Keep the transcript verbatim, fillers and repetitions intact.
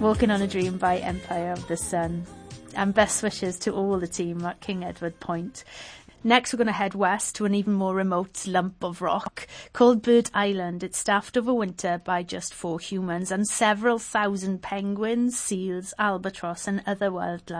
Walking on a Dream by Empire of the Sun. And best wishes to all the team at King Edward Point. Next, we're going to head west to an even more remote lump of rock called Bird Island. It's staffed over winter by just four humans and several thousand penguins, seals, albatross and other wildlife.